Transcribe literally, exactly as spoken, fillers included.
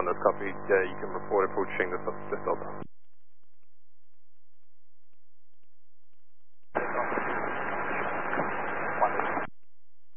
That's copy. Uh, you can report approaching the just Delta.